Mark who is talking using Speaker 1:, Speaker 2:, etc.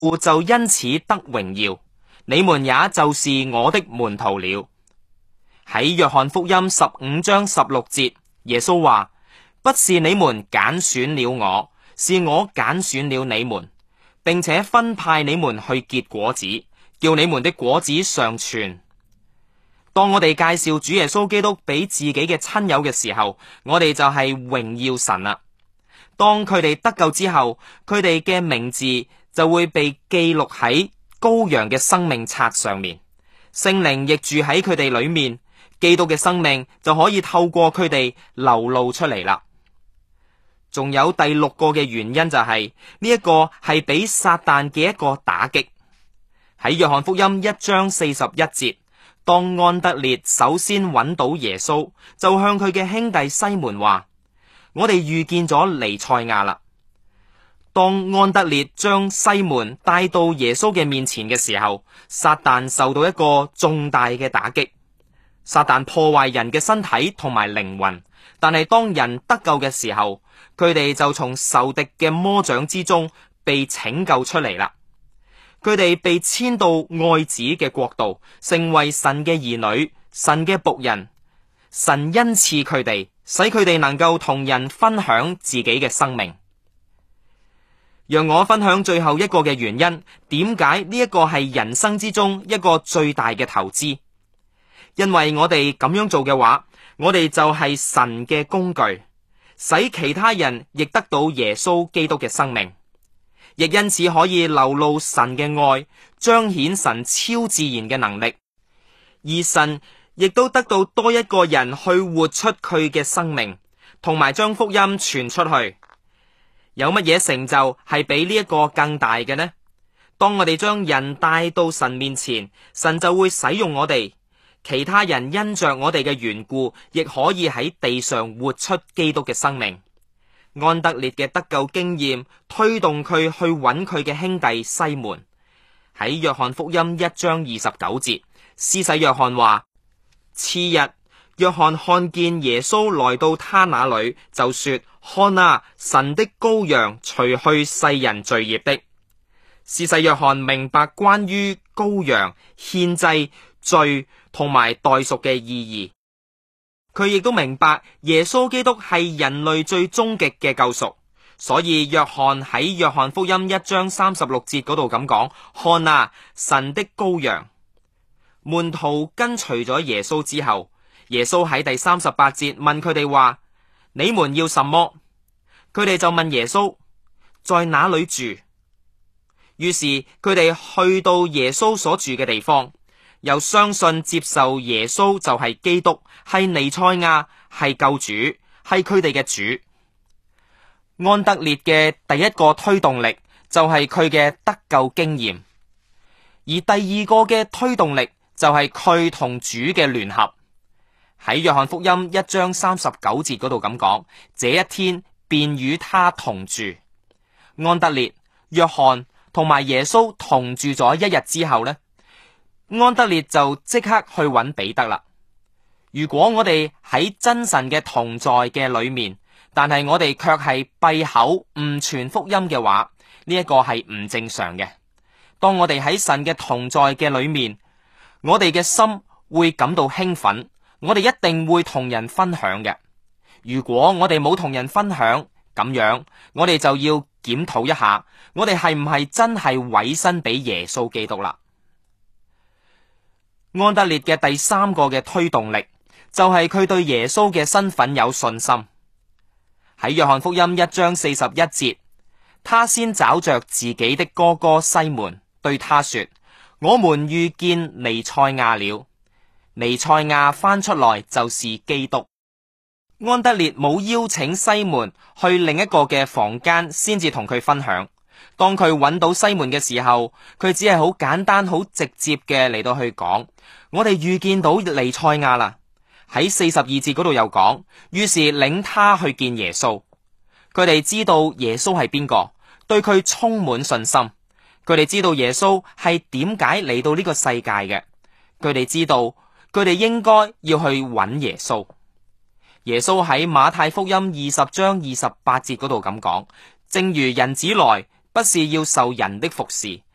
Speaker 1: 就因此得榮耀，你們也就是我的門徒了。喺約翰福音15章16節，耶穌話：不是你們揀選了我，是我揀選了你們，並且分派你們去結果子，叫你們的果子常存。當我哋介紹主耶穌基督俾自己嘅親友嘅時候，我哋就係榮耀神啦。當佢哋得救之後，佢哋嘅名字就會被記錄喺羔羊嘅生命冊上面，聖靈亦住喺佢哋裏面，基督嘅生命就可以透過佢哋流露出嚟啦。仲有第6個嘅原因就係呢一個係俾撒旦嘅一個打擊。喺約翰福音1章41節，當安德烈首先揾到耶穌，就向佢嘅兄弟西門話：我哋遇見咗彌賽亞啦。當安德烈將西門帶到耶穌嘅面前嘅時候，撒旦受到一個重大嘅打擊。撒旦破壞人嘅身體同埋靈魂，但係當人得救嘅時候，佢哋就從仇敵嘅魔掌之中被拯救出嚟啦。佢哋被遷到愛子嘅國度，成為神嘅兒女，神嘅僕人。神恩賜佢哋，使佢哋能夠同人分享自己嘅生命。讓我分享最後一個嘅原因，點解呢一個係人生之中一個最大嘅投資？因為我哋咁樣做嘅話，我哋就係神嘅工具，使其他人亦得到耶穌基督嘅生命，亦因此可以流露神嘅愛，彰顯神超自然嘅能力，而神亦都得到多一個人去活出佢嘅生命，同埋將福音傳出去。有乜嘢成就係比呢一個更大嘅呢？當我哋將人帶到神面前，神就會使用我哋，其他人因着我哋嘅緣故，亦可以喺地上活出基督嘅生命。安德烈嘅得救經驗推動佢去揾佢嘅兄弟西門。喺約翰福音1章29節，施洗約翰話：次日，約翰看見耶穌來到他那裏，就說：看啊，神的羔羊，除去世人罪孽的。施洗約翰明白關於羔羊、獻祭、罪同埋代贖嘅意義。佢亦都明白耶穌基督係人類最終極嘅救贖，所以約翰喺約翰福音1章36節嗰度咁講：看啊，神的羔羊。門徒跟隨咗耶穌之後，耶穌喺第38節問佢哋話：你們要什麼？佢哋就問耶穌：在哪裏住？於是佢哋去到耶穌所住嘅地方，又相信接受耶穌就係基督，係彌賽亞，係救主，係佢哋嘅主。安德烈嘅第一個推動力就係佢嘅得救經驗，而第二個嘅推動力就係佢同主嘅聯合。喺約翰福音1章39節嗰度咁講：這一天便與他同住。安德烈、約翰同埋耶穌同住咗一日之後呢，安德烈就即刻去揾彼得啦。如果我哋喺真神嘅同在嘅裏面，但係我哋卻係閉口唔傳福音嘅話，呢一個係唔正常嘅。當我哋喺神嘅同在嘅裏面，我哋嘅心會感到興奮，我哋一定會同人分享嘅。如果我哋冇同人分享，咁樣我哋就要檢討一下，我哋係唔係真係委身俾耶穌基督啦？安德烈嘅第三個嘅推動力就係佢對耶穌嘅身份有信心。喺約翰福音1章41節，他先找着自己的哥哥西門，對他說：我們遇見彌賽亞了。彌賽亞翻出來就是基督。安德烈冇邀請西門去另一個嘅房間先至同佢分享。當佢揾到西門嘅時候，佢只係好簡單好直接嘅嚟到去講：我哋遇見到彌賽亞啦。喺42節嗰度又講，於是領他去見耶穌。佢哋知道耶穌係邊個，對佢充滿信心。佢哋知道耶穌係點解嚟到呢個世界嘅。佢哋知道佢哋應該要去揾耶穌。耶穌喺馬太福音20章28節嗰度咁講：正如人子來，不是要受人的服侍，